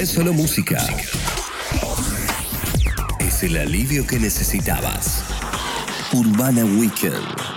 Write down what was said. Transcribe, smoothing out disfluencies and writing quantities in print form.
es solo música. Es el alivio que necesitabas. Urbana Weekend.